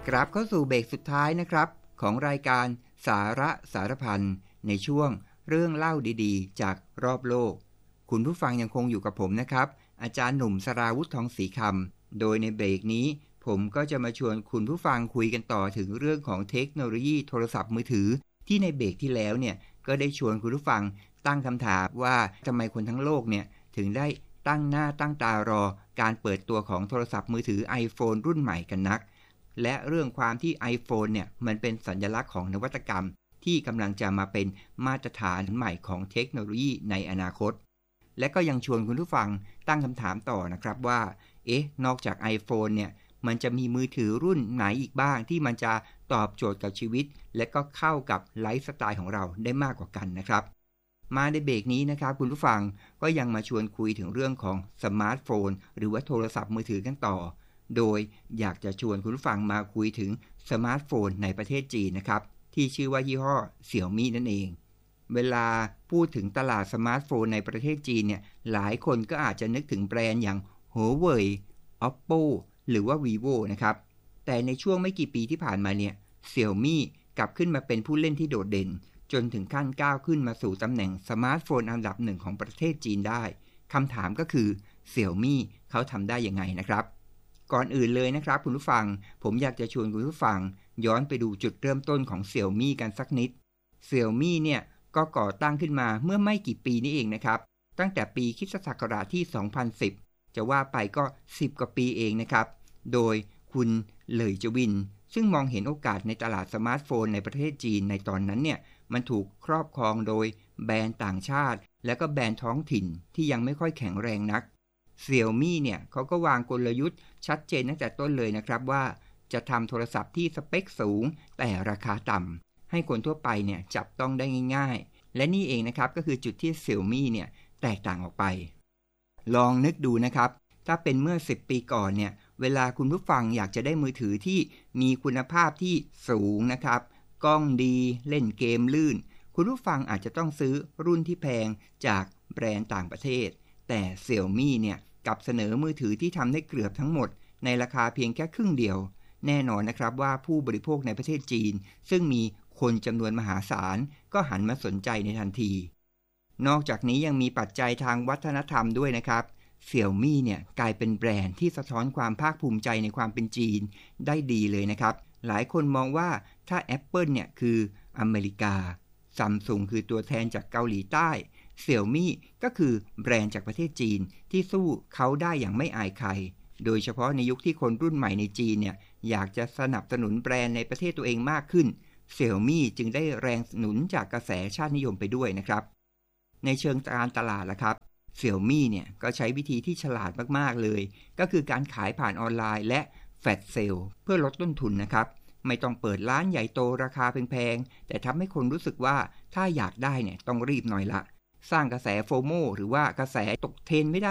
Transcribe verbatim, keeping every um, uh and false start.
กลับเข้าสู่เบรกสุดท้ายนะครับของรายการสาระสารพันในช่วงเรื่องเล่าดีๆจากรอบโลกคุณผู้ฟังยังคงอยู่กับผมนะครับอาจารย์หนุ่มสราวุธทองศรีคำโดยในเบรกนี้ผมก็จะมาชวนคุณผู้ฟังคุยกันต่อถึงเรื่องของเทคโนโลยีโทรศัพท์มือถือที่ในเบรกที่แล้วเนี่ยก็ได้ชวนคุณผู้ฟังตั้งคำถามว่าทำไมคนทั้งโลกเนี่ยถึงได้ตั้งหน้าตั้งตารอการเปิดตัวของโทรศัพท์มือถือ iPhone รุ่นใหม่กันนักและเรื่องความที่ iPhone เนี่ยมันเป็นสัญลักษณ์ของนวัตกรรมที่กำลังจะมาเป็นมาตรฐานใหม่ของเทคโนโลยีในอนาคตและก็ยังชวนคุณผู้ฟังตั้งคำถามต่อนะครับว่าเอ๊ะนอกจาก iPhone เนี่ยมันจะมีมือถือรุ่นไหนอีกบ้างที่มันจะตอบโจทย์กับชีวิตและก็เข้ากับไลฟ์สไตล์ของเราได้มากกว่ากันนะครับมาในเบรกนี้นะครับคุณผู้ฟังก็ยังมาชวนคุยถึงเรื่องของสมาร์ทโฟนหรือว่าโทรศัพท์มือถือกันต่อโดยอยากจะชวนคุณผู้ฟังมาคุยถึงสมาร์ทโฟนในประเทศจีนนะครับที่ชื่อว่ายี่ห้อเสี่ยวมี่นั่นเองเวลาพูดถึงตลาดสมาร์ทโฟนในประเทศจีนเนี่ยหลายคนก็อาจจะนึกถึงแบรนด์อย่าง Huawei Oppo หรือว่า Vivo นะครับแต่ในช่วงไม่กี่ปีที่ผ่านมาเนี่ยเสี่ยวมี่กลับขึ้นมาเป็นผู้เล่นที่โดดเด่นจนถึงขั้นก้าวขึ้นมาสู่ตำแหน่งสมาร์ทโฟนอันดับหนึ่งของประเทศจีนได้คำถามก็คือเสี่ยวมี่เขาทำได้ยังไงนะครับก่อนอื่นเลยนะครับคุณผู้ฟังผมอยากจะชวนคุณผู้ฟังย้อนไปดูจุดเริ่มต้นของเสี่ยวมี่กันสักนิดเสี่ยวมี่เนี่ยก็ก่อตั้งขึ้นมาเมื่อไม่กี่ปีนี้เองนะครับตั้งแต่ปีคริสตศักราชที่สองพันสิบจะว่าไปก็สิบกว่าปีเองนะครับโดยคุณเหลยจวินซึ่งมองเห็นโอกาสในตลาดสมาร์ทโฟนในประเทศจีนในตอนนั้นเนี่ยมันถูกครอบครองโดยแบรนด์ต่างชาติและก็แบรนด์ท้องถิ่นที่ยังไม่ค่อยแข็งแรงนักเสี่ยวมี่เนี่ยเขาก็วางกลยุทธ์ชัดเจนตั้งแต่ต้นเลยนะครับว่าจะทำโทรศัพท์ที่สเปคสูงแต่ราคาต่ำให้คนทั่วไปเนี่ยจับต้องได้ง่ายๆและนี่เองนะครับก็คือจุดที่เสี่ยวมี่เนี่ยแตกต่างออกไปลองนึกดูนะครับถ้าเป็นเมื่อสิบปีก่อนเนี่ยเวลาคุณผู้ฟังอยากจะได้มือถือที่มีคุณภาพที่สูงนะครับกล้องดีเล่นเกมลื่นคุณผู้ฟังอาจจะต้องซื้อรุ่นที่แพงจากแบรนด์ต่างประเทศแต่เสี่ยวมี่เนี่ยกลับเสนอมือถือที่ทำได้เกือบทั้งหมดในราคาเพียงแค่ครึ่งเดียวแน่นอนนะครับว่าผู้บริโภคในประเทศจีนซึ่งมีคนจำนวนมหาศาลก็หันมาสนใจในทันทีนอกจากนี้ยังมีปัจจัยทางวัฒนธรรมด้วยนะครับเสี่ยวมี่เนี่ยกลายเป็นแบรนด์ที่สะท้อนความภาคภูมิใจในความเป็นจีนได้ดีเลยนะครับหลายคนมองว่าถ้า Apple เนี่ยคืออเมริกา Samsung คือตัวแทนจากเกาหลีใต้เสี่ยวมี่ก็คือแบรนด์จากประเทศจีนที่สู้เขาได้อย่างไม่อายใครโดยเฉพาะในยุคที่คนรุ่นใหม่ในจีนเนี่ยอยากจะสนับสนุนแบรนด์ในประเทศตัวเองมากขึ้นเสี่ยวมี่จึงได้แรงหนุนจากกระแสชาตินิยมไปด้วยนะครับในเชิงการตลาดล่ะครับเสี่ยวมี่เนี่ยก็ใช้วิธีที่ฉลาดมากๆเลยก็คือการขายผ่านออนไลน์และแฟลชเซลเพื่อลดต้นทุนนะครับไม่ต้องเปิดร้านใหญ่โตราคาแพงๆแต่ทำให้คนรู้สึกว่าถ้าอยากได้เนี่ยต้องรีบหน่อยละสร้างกระแสโฟโมหรือว่ากระแสตกเทรนด์ไม่ได้